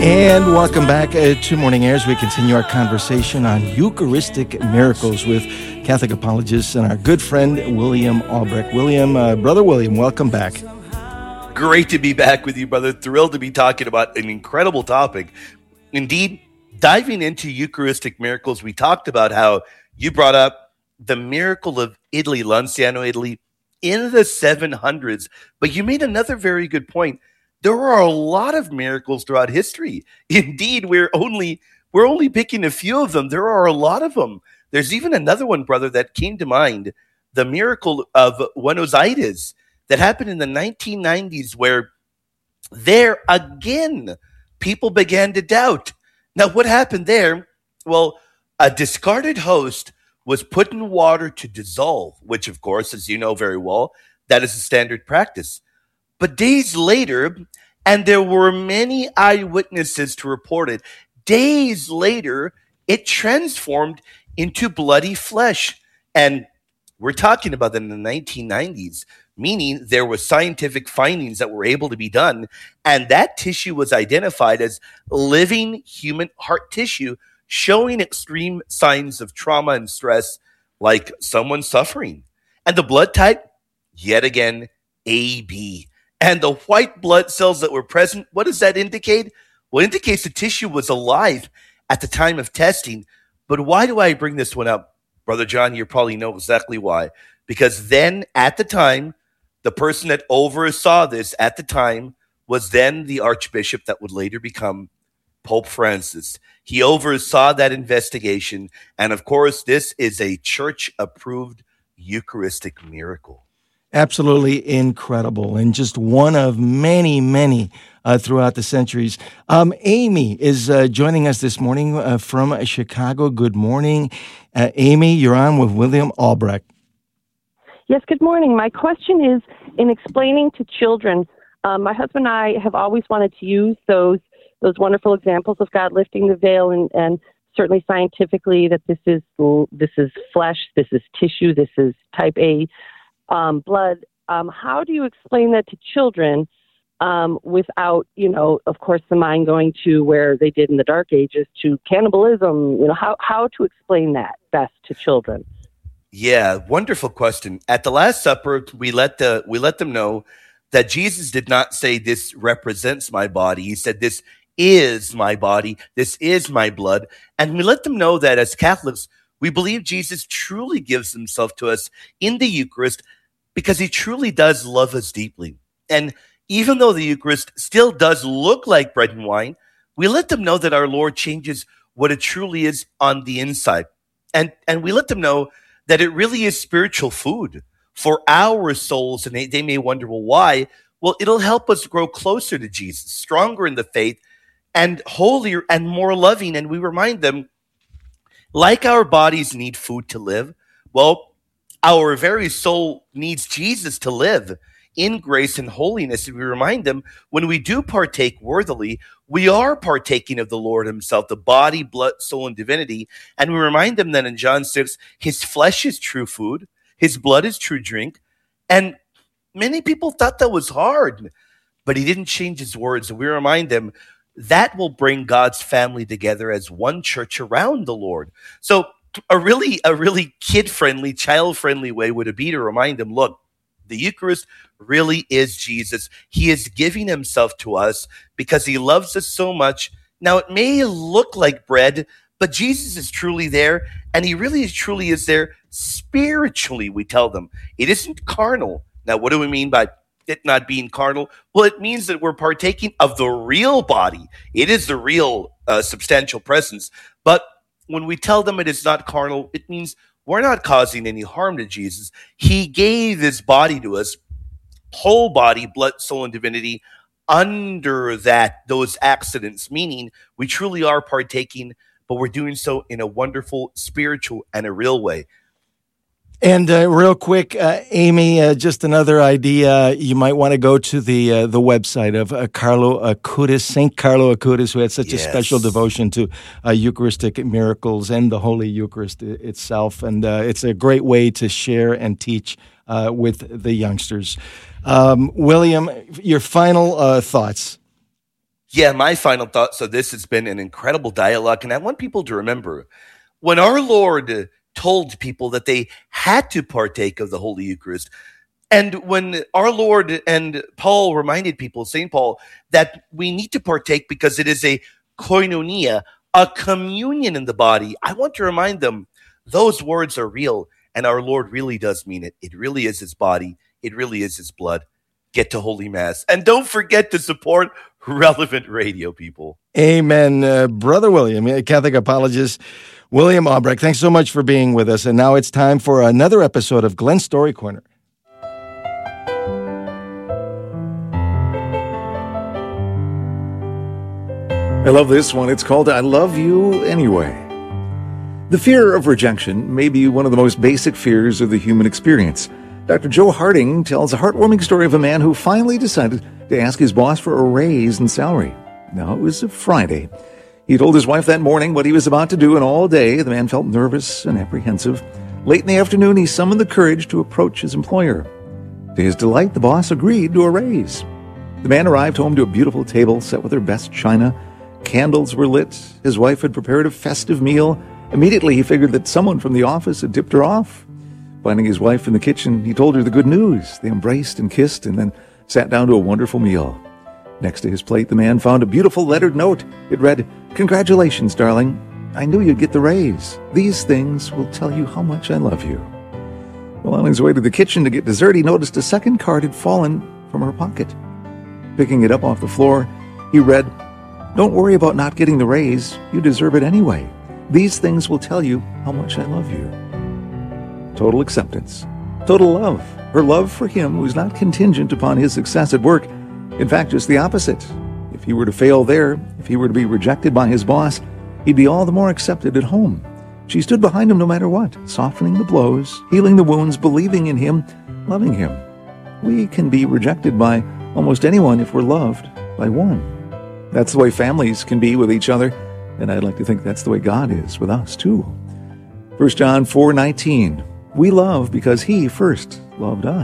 And welcome back to Morning Air as we continue our conversation on Eucharistic miracles with Catholic apologist and our good friend William Albrecht. Brother William, welcome back. Great to be back with you, brother. Thrilled to be talking about an incredible topic. Indeed, diving into Eucharistic miracles, we talked about how you brought up the miracle of Italy, Lanciano, Italy, in the 700s. But you made another very good point. There are a lot of miracles throughout history. Indeed, we're only picking a few of them. There are a lot of them. There's even another one, brother, that came to mind, the miracle of Buenos Aires that happened in the 1990s, where there again, people began to doubt. Now, what happened there? Well, a discarded host was put in water to dissolve, which, of course, as you know very well, that is a standard practice. But days later, and there were many eyewitnesses to report it, days later, it transformed into bloody flesh. And we're talking about that in the 1990s, meaning there were scientific findings that were able to be done. And that tissue was identified as living human heart tissue, showing extreme signs of trauma and stress, like someone suffering. And the blood type, yet again, AB. And the white blood cells that were present, what does that indicate? Well, it indicates the tissue was alive at the time of testing. But why do I bring this one up? Brother John, you probably know exactly why. Because then, at the time, the person that oversaw this at the time was then the archbishop that would later become Pope Francis. He oversaw that investigation. And of course, this is a church-approved Eucharistic miracle. Absolutely incredible, and just one of many throughout the centuries. Amy is joining us this morning from Chicago. Good morning. Amy, you're on with William Albrecht. Yes, good morning. My question is, in explaining to children, my husband and I have always wanted to use those wonderful examples of God lifting the veil, and certainly scientifically that this is flesh, this is tissue, this is type A blood. How do you explain that to children without, of course, the mind going to where they did in the Dark Ages to cannibalism? How to explain that best to children? Yeah, wonderful question. At the Last Supper, we let them know that Jesus did not say this represents my body. He said this is my body, this is my blood. And we let them know that as Catholics, we believe Jesus truly gives himself to us in the Eucharist because he truly does love us deeply. And even though the Eucharist still does look like bread and wine, we let them know that our Lord changes what it truly is on the inside. And we let them know that it really is spiritual food for our souls. And they may wonder, well, why? Well, it'll help us grow closer to Jesus, stronger in the faith, and holier and more loving. And we remind them, like our bodies need food to live, well, our very soul needs Jesus to live in grace and holiness. And we remind them, when we do partake worthily, we are partaking of the Lord himself, the body, blood, soul, and divinity. And we remind them that in John 6, his flesh is true food, his blood is true drink. And many people thought that was hard, but he didn't change his words. And we remind them that will bring God's family together as one church around the Lord. So a really kid-friendly, child-friendly way would it be to remind them, look, the Eucharist really is Jesus. He is giving himself to us because he loves us so much. Now, it may look like bread, but Jesus is truly there, and he really truly is there spiritually, we tell them. It isn't carnal. Now, what do we mean by it not being carnal? Well, it means that we're partaking of the real body. It is the real substantial presence. But when we tell them it is not carnal, it means we're not causing any harm to Jesus. He gave his body to us, whole body, blood, soul, and divinity, under those accidents, meaning we truly are partaking, but we're doing so in a wonderful, spiritual, and a real way. And real quick, Amy, just another idea. You might want to go to the website of Carlo Acutis, St. Carlo Acutis, who had such a special devotion to Eucharistic miracles and the Holy Eucharist itself. And it's a great way to share and teach with the youngsters. William, your final thoughts. Yeah, my final thought. So this has been an incredible dialogue, and I want people to remember when our Lord told people that they had to partake of the Holy Eucharist, and when our Lord and Paul reminded people, St. Paul, that we need to partake because it is a koinonia, a communion in the body, I want to remind them those words are real, and our Lord really does mean it. It really is his body. It really is his blood. Get to Holy Mass. And don't forget to support Relevant Radio, people. Amen. Brother William, a Catholic apologist, William Albrecht, thanks so much for being with us. And now it's time for another episode of Glenn's Story Corner. I love this one. It's called I Love You Anyway. The fear of rejection may be one of the most basic fears of the human experience. Dr. Joe Harding tells a heartwarming story of a man who finally decided to ask his boss for a raise in salary. Now, it was a Friday. He told his wife that morning what he was about to do, and all day the man felt nervous and apprehensive. Late in the afternoon, he summoned the courage to approach his employer. To his delight, the boss agreed to a raise. The man arrived home to a beautiful table set with her best china. Candles were lit. His wife had prepared a festive meal. Immediately, he figured that someone from the office had tipped her off. Finding his wife in the kitchen, he told her the good news. They embraced and kissed and then sat down to a wonderful meal. Next to his plate, the man found a beautiful lettered note. It read, "Congratulations, darling. I knew you'd get the raise. These things will tell you how much I love you." Well, on his way to the kitchen to get dessert, he noticed a second card had fallen from her pocket. Picking it up off the floor, he read, "Don't worry about not getting the raise. You deserve it anyway. These things will tell you how much I love you." Total acceptance. Total love. Her love for him was not contingent upon his success at work. In fact, just the opposite. If he were to fail there, if he were to be rejected by his boss, he'd be all the more accepted at home. She stood behind him no matter what, softening the blows, healing the wounds, believing in him, loving him. We can be rejected by almost anyone if we're loved by one. That's the way families can be with each other, and I'd like to think that's the way God is with us, too. 1 John 4:19, we love because he first loved us.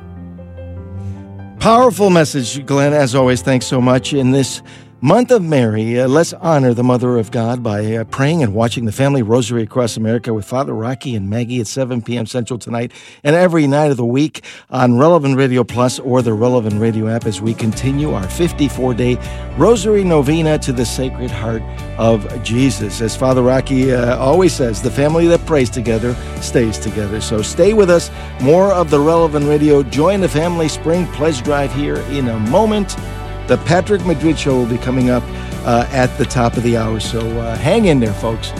Powerful message, Glenn, as always. Thanks so much. In this month of Mary, let's honor the Mother of God by praying and watching the Family Rosary across America with Father Rocky and Maggie at 7 p.m. Central tonight and every night of the week on Relevant Radio Plus or the Relevant Radio app as we continue our 54-day Rosary Novena to the Sacred Heart of Jesus. As Father Rocky always says, the family that prays together stays together. So stay with us. More of the Relevant Radio. Join the Family Spring Pledge Drive here in a moment. The Patrick Madrid Show will be coming up at the top of the hour, so hang in there, folks.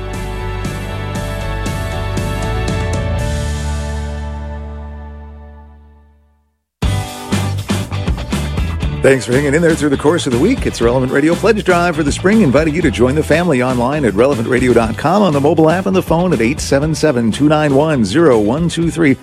Thanks for hanging in there through the course of the week. It's Relevant Radio Pledge Drive for the spring, inviting you to join the family online at relevantradio.com, on the mobile app and the phone at 877-291-0123,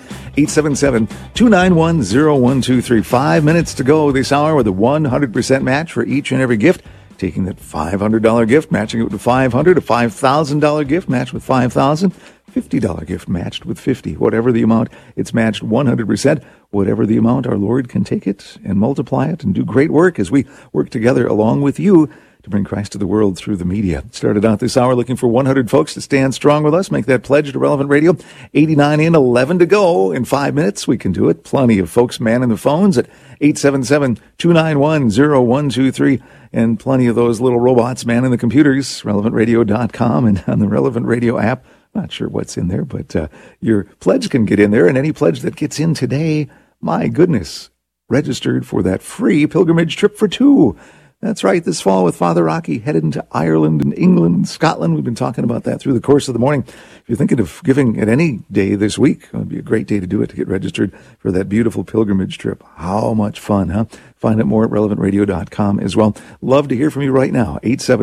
877-291-0123. 5 minutes to go this hour with a 100% match for each and every gift. Taking that $500 gift, matching it with $500, a $5,000 gift matched with $5,000, $50 gift matched with $50. Whatever the amount, it's matched 100%. Whatever the amount, our Lord can take it and multiply it and do great work as we work together along with you to bring Christ to the world through the media. Started out this hour looking for 100 folks to stand strong with us. Make that pledge to Relevant Radio. 89 in, 11 to go. In 5 minutes, we can do it. Plenty of folks manning the phones at 877-291-0123. And plenty of those little robots manning the computers. RelevantRadio.com and on the Relevant Radio app. Not sure what's in there, but your pledge can get in there. And any pledge that gets in today, my goodness, registered for that free pilgrimage trip for two. That's right, this fall with Father Rocky, headed into Ireland and England and Scotland. We've been talking about that through the course of the morning. If you're thinking of giving at any day this week, it would be a great day to do it, to get registered for that beautiful pilgrimage trip. How much fun, huh? Find out more at relevantradio.com as well. Love to hear from you right now,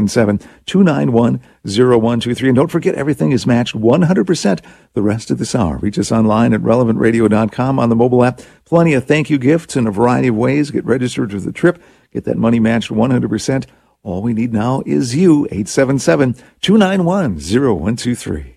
877-291-0123. And don't forget, everything is matched 100% the rest of this hour. Reach us online at relevantradio.com on the mobile app. Plenty of thank you gifts in a variety of ways. Get registered for the trip. Get that money matched 100%. All we need now is you. 877-291-0123.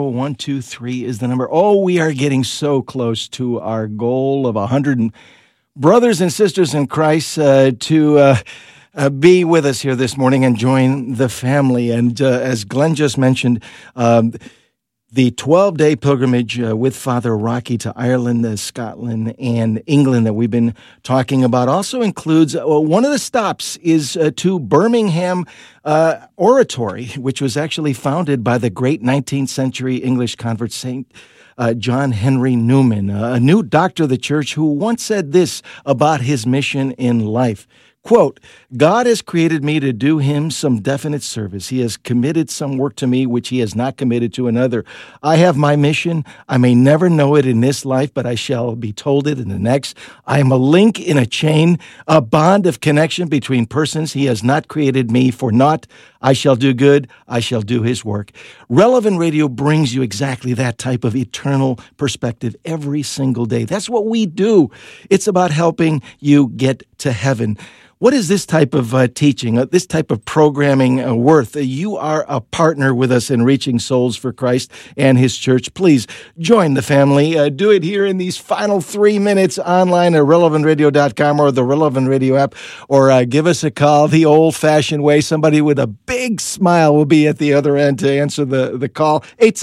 877-291-0123 is the number. Oh, we are getting so close to our goal of 100 brothers and sisters in Christ to be with us here this morning and join the family. And as Glenn just mentioned, the 12-day pilgrimage with Father Rocky to Ireland, Scotland, and England that we've been talking about also includes one of the stops is to Birmingham Oratory, which was actually founded by the great 19th century English convert Saint John Henry Newman, a new doctor of the church who once said this about his mission in life. Quote, God has created me to do him some definite service. He has committed some work to me which he has not committed to another. I have my mission. I may never know it in this life, but I shall be told it in the next. I am a link in a chain, a bond of connection between persons. He has not created me for naught. I shall do good. I shall do his work. Relevant Radio brings you exactly that type of eternal perspective every single day. That's what we do. It's about helping you get to heaven. What is this type of teaching, this type of programming worth? You are a partner with us in reaching souls for Christ and his church. Please join the family. Do it here in these final 3 minutes online at relevantradio.com or the Relevant Radio app, or give us a call the old-fashioned way. Somebody with a big smile will be at the other end to answer the call.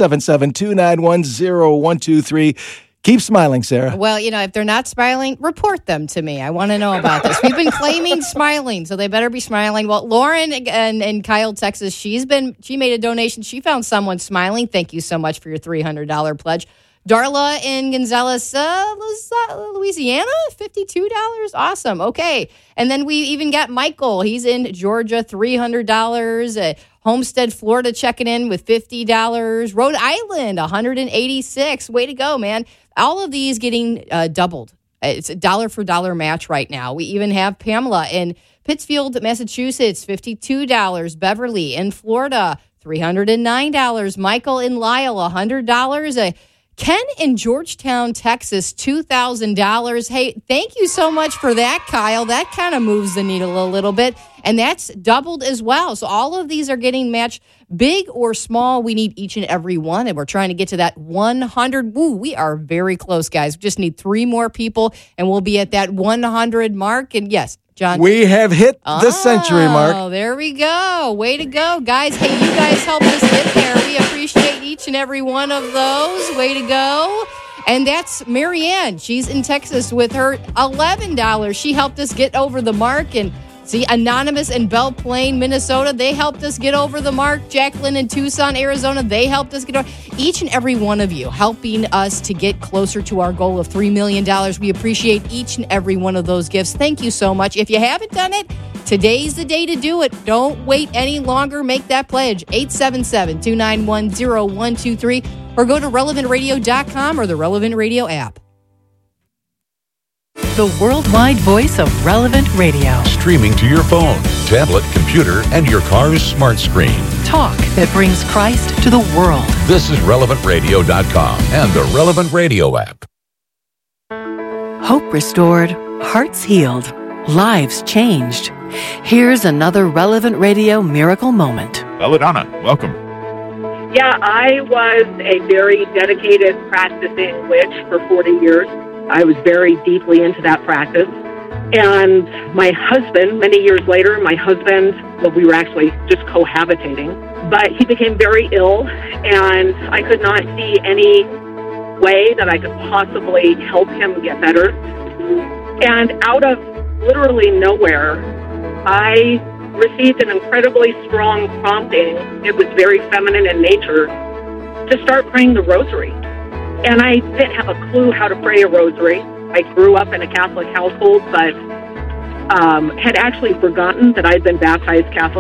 877-291-0123. Keep smiling, Sarah. Well, if they're not smiling, report them to me. I want to know about this. We've been claiming smiling, so they better be smiling. Well, Lauren in Kyle, Texas, she made a donation. She found someone smiling. Thank you so much for your $300 pledge. Darla in Gonzales, Louisiana, $52. Awesome. Okay. And then we even got Michael. He's in Georgia, $300. Homestead, Florida, checking in with $50. Rhode Island, $186. Way to go, man. All of these getting doubled. It's a dollar-for-dollar match right now. We even have Pamela in Pittsfield, Massachusetts, $52. Beverly in Florida, $309. Michael in Lisle, $100. Ken in Georgetown, Texas, $2,000. Hey, thank you so much for that, Kyle. That kind of moves the needle a little bit. And that's doubled as well. So all of these are getting matched, big or small. We need each and every one. And we're trying to get to that 100. Woo, we are very close, guys. We just need 3 more people, and we'll be at that 100 mark. And yes, John, we have hit the century mark. Oh, there we go. Way to go, guys. Hey, you guys helped us get there. We appreciate each and every one of those. Way to go. And that's Marianne. She's in Texas with her $11. She helped us get over the mark. And see, Anonymous in Belle Plaine, Minnesota, they helped us get over the mark. Jacqueline in Tucson, Arizona, they helped us get over. Each and every one of you helping us to get closer to our goal of $3 million. We appreciate each and every one of those gifts. Thank you so much. If you haven't done it, today's the day to do it. Don't wait any longer. Make that pledge. 877-291-0123 or go to relevantradio.com or the Relevant Radio app. The worldwide voice of Relevant Radio. Streaming to your phone, tablet, computer, and your car's smart screen. Talk that brings Christ to the world. This is relevantradio.com and the Relevant Radio app. Hope restored, hearts healed, lives changed. Here's another Relevant Radio miracle moment. Belladonna, welcome. Yeah, I was a very dedicated practicing witch for 40 years. I was very deeply into that practice. And my husband, many years later, we were actually just cohabitating, but he became very ill, and I could not see any way that I could possibly help him get better. And out of literally nowhere, I received an incredibly strong prompting. It was very feminine in nature, to start praying the rosary. And I didn't have a clue how to pray a rosary. I grew up in a Catholic household, but had actually forgotten that I'd been baptized Catholic.